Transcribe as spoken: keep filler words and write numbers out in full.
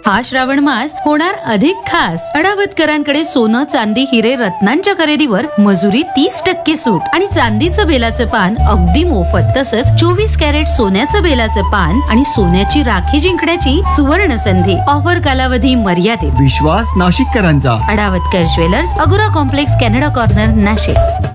हा श्रावण मास होणार अधिक खास. अडावतकरांकडे सोनं, चांदी, हिरे, रत्नांच्या खरेदीवर मजुरी तीस टक्के सूट आणि चांदीचं बेलाचं पान अगदी मोफत. तसंच चोवीस कॅरेट सोन्याचं बेलाचं पान आणि सोन्याची राखी जिंकण्याची सुवर्ण संधी. ऑफर कालावधी मर्यादित. विश्वास नाशिककरांचा. अडावतकर ज्वेलर्स, अगोरा कॉम्प्लेक्स, कॅनडा कॉर्नर, नाशिक.